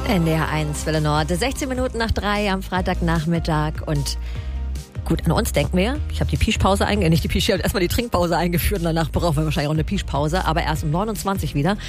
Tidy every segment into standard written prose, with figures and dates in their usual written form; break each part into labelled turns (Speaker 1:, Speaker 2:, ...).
Speaker 1: NDR 1 Welle Nord, 16 Minuten nach 3 am Freitagnachmittag und gut, an uns denken wir. Ich habe die Pischpause nicht die Pisch, ich habe erstmal die Trinkpause eingeführt und danach brauchen wir wahrscheinlich auch eine Pischpause, aber erst um 29 wieder.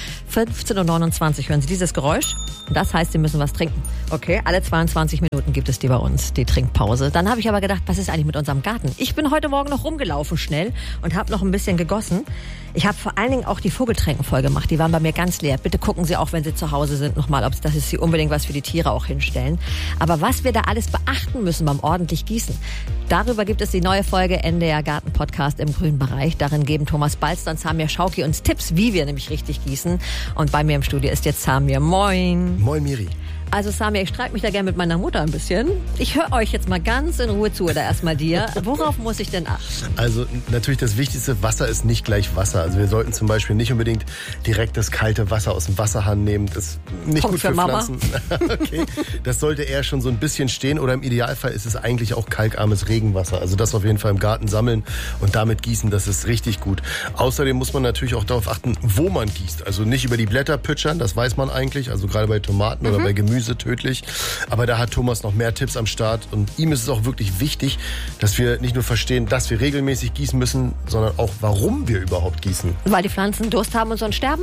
Speaker 1: 15.29 Uhr hören Sie dieses Geräusch. Und das heißt, Sie müssen was trinken. Okay, alle 22 Minuten gibt es die bei uns, die Trinkpause. Dann habe ich aber gedacht, was ist eigentlich mit unserem Garten? Ich bin heute Morgen noch rumgelaufen schnell und habe noch ein bisschen gegossen. Ich habe vor allen Dingen auch die Vogeltränken voll gemacht. Die waren bei mir ganz leer. Bitte gucken Sie auch, wenn Sie zu Hause sind, nochmal, ob das ist, Sie unbedingt was für die Tiere auch hinstellen. Aber was wir da alles beachten müssen beim ordentlich Gießen, darüber gibt es die neue Folge NDR Garten Podcast im grünen Bereich. Darin geben Thomas Balster und Samir Schauki uns Tipps, wie wir nämlich richtig gießen. Und bei mir im Studio ist jetzt Samir. Moin.
Speaker 2: Moin, Miri.
Speaker 1: Also Samir, ich streite mich da gerne mit meiner Mutter ein bisschen. Ich höre euch jetzt mal ganz in Ruhe zu, oder erstmal dir. Worauf muss ich denn achten?
Speaker 2: Also natürlich das Wichtigste, Wasser ist nicht gleich Wasser. Also wir sollten zum Beispiel nicht unbedingt direkt das kalte Wasser aus dem Wasserhahn nehmen. Das ist nicht
Speaker 1: Punkt
Speaker 2: gut für
Speaker 1: Mama.
Speaker 2: Pflanzen. Okay. Das sollte eher schon so ein bisschen stehen oder im Idealfall ist es eigentlich auch kalkarmes Regenwasser. Also das auf jeden Fall im Garten sammeln und damit gießen, das ist richtig gut. Außerdem muss man natürlich auch darauf achten, wo man gießt. Also nicht über die Blätter pütschern, das weiß man eigentlich. Also gerade bei Tomaten oder bei Gemüse tödlich. Aber da hat Thomas noch mehr Tipps am Start und ihm ist es auch wirklich wichtig, dass wir nicht nur verstehen, dass wir regelmäßig gießen müssen, sondern auch, warum wir überhaupt gießen.
Speaker 1: Weil die Pflanzen Durst haben und sonst sterben?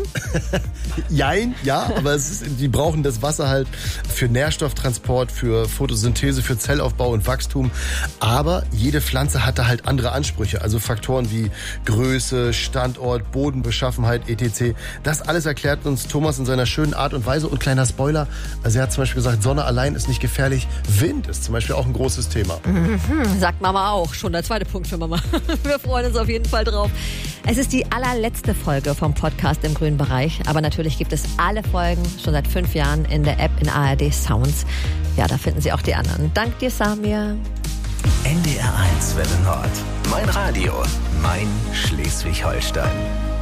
Speaker 2: Jein, ja, aber die brauchen das Wasser halt für Nährstofftransport, für Photosynthese, für Zellaufbau und Wachstum. Aber jede Pflanze hat da halt andere Ansprüche. Also Faktoren wie Größe, Standort, Bodenbeschaffenheit, etc. Das alles erklärt uns Thomas in seiner schönen Art und Weise. Und kleiner Spoiler, also er hat zum Beispiel gesagt, Sonne allein ist nicht gefährlich. Wind ist zum Beispiel auch ein großes Thema.
Speaker 1: Sagt Mama auch. Schon der zweite Punkt für Mama. Wir freuen uns auf jeden Fall drauf. Es ist die allerletzte Folge vom Podcast im grünen Bereich. Aber natürlich gibt es alle Folgen schon seit 5 Jahren in der App in ARD Sounds. Ja, da finden Sie auch die anderen. Dank dir, Samir.
Speaker 3: NDR 1 Welle Nord. Mein Radio. Mein Schleswig-Holstein.